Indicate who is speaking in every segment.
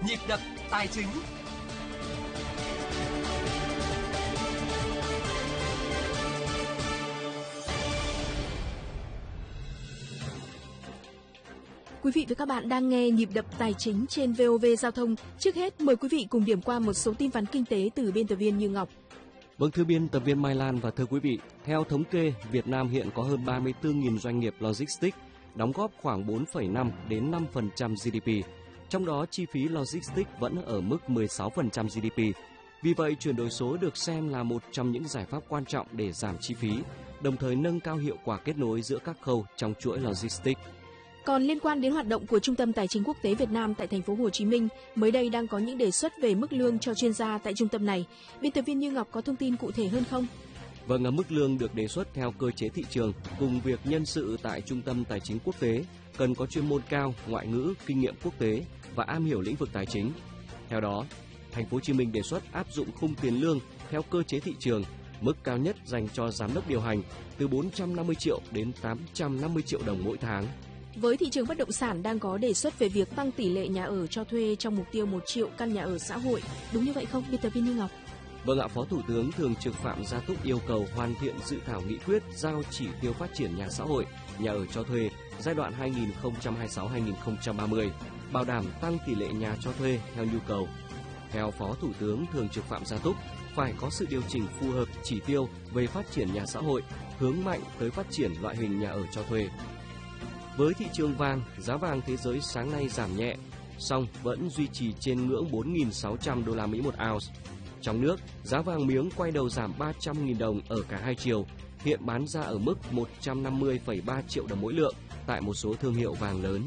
Speaker 1: Nhịp đập tài chính.
Speaker 2: Quý vị và các bạn đang nghe Nhịp đập tài chính trên VOV Giao thông. Trước hết, mời quý vị cùng điểm qua một số tin vắn kinh tế từ biên tập viên Như Ngọc.
Speaker 3: Vâng, thưa biên tập viên Mai Lan và thưa quý vị, theo thống kê, Việt Nam hiện có hơn 34.000 doanh nghiệp logistics, đóng góp khoảng 4,5 đến 5% GDP. Trong đó, chi phí logistics vẫn ở mức 16% GDP. Vì vậy, chuyển đổi số được xem là một trong những giải pháp quan trọng để giảm chi phí, đồng thời nâng cao hiệu quả kết nối giữa các khâu trong chuỗi logistics.
Speaker 2: Còn liên quan đến hoạt động của Trung tâm Tài chính Quốc tế Việt Nam tại thành phố Hồ Chí Minh, mới đây đang có những đề xuất về mức lương cho chuyên gia tại trung tâm này. Biên tập viên Như Ngọc có thông tin cụ thể hơn không?
Speaker 3: Vâng, mức lương được đề xuất theo cơ chế thị trường cùng việc nhân sự tại Trung tâm Tài chính Quốc tế cần có chuyên môn cao, ngoại ngữ, kinh nghiệm quốc tế và am hiểu lĩnh vực tài chính. Theo đó, thành phố Hồ Chí Minh đề xuất áp dụng khung tiền lương theo cơ chế thị trường, mức cao nhất dành cho giám đốc điều hành từ 450 triệu đến 850 triệu đồng mỗi tháng.
Speaker 2: Với thị trường bất động sản đang có đề xuất về việc tăng tỷ lệ nhà ở cho thuê trong mục tiêu 1 triệu căn nhà ở xã hội. Đúng như vậy không, biên tập viên Như Ngọc?
Speaker 3: Vâng ạ, Phó Thủ tướng Thường trực Phạm Gia Túc yêu cầu hoàn thiện dự thảo nghị quyết giao chỉ tiêu phát triển nhà xã hội, nhà ở cho thuê giai đoạn 2026-2030, bảo đảm tăng tỷ lệ nhà cho thuê theo nhu cầu. Theo Phó Thủ tướng Thường trực Phạm Gia Túc, phải có sự điều chỉnh phù hợp chỉ tiêu về phát triển nhà xã hội, hướng mạnh tới phát triển loại hình nhà ở cho thuê. Với thị trường vàng, giá vàng thế giới sáng nay giảm nhẹ, song vẫn duy trì trên ngưỡng 4.600 đô la Mỹ một ounce. Trong nước, giá vàng miếng quay đầu giảm 300.000 đồng ở cả hai chiều, hiện bán ra ở mức 150,3 triệu đồng mỗi lượng tại một số thương hiệu vàng lớn.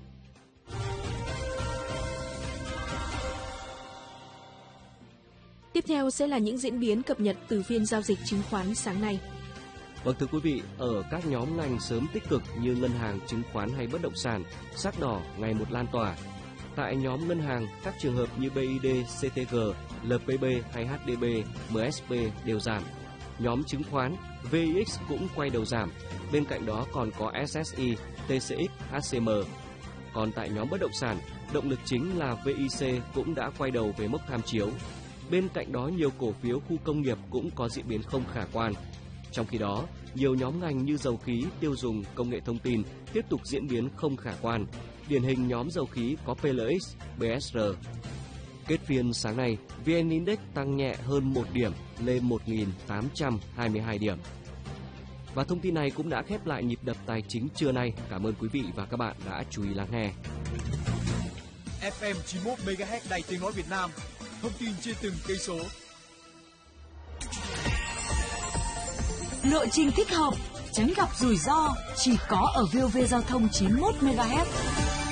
Speaker 2: Tiếp theo sẽ là những diễn biến cập nhật từ phiên giao dịch chứng khoán sáng nay.
Speaker 3: Vâng, thưa quý vị, ở các nhóm ngành sớm tích cực như ngân hàng, chứng khoán hay bất động sản, sắc đỏ ngày một lan tỏa. Tại nhóm ngân hàng, các trường hợp như BID, CTG, LPB hay HDB, MSP đều giảm. Nhóm chứng khoán, VIX cũng quay đầu giảm. Bên cạnh đó còn có SSI, TCX, HCM. Còn tại nhóm bất động sản, động lực chính là VIC cũng đã quay đầu về mốc tham chiếu. Bên cạnh đó, nhiều cổ phiếu khu công nghiệp cũng có diễn biến không khả quan. Trong khi đó, nhiều nhóm ngành như dầu khí, tiêu dùng, công nghệ thông tin tiếp tục diễn biến không khả quan. Điển hình nhóm dầu khí có PLX, BSR. Kết phiên sáng nay, VN Index tăng nhẹ hơn 1 điểm lên 1.822 điểm. Và thông tin này cũng đã khép lại nhịp đập tài chính trưa nay. Cảm ơn quý vị và các bạn đã chú ý lắng nghe.
Speaker 4: FM 91 MHz Đài Tiếng nói Việt Nam. Thông tin trên từng cây số.
Speaker 5: Lộ trình thích hợp, tránh gặp rủi ro chỉ có ở VOV Giao thông 91 MHz.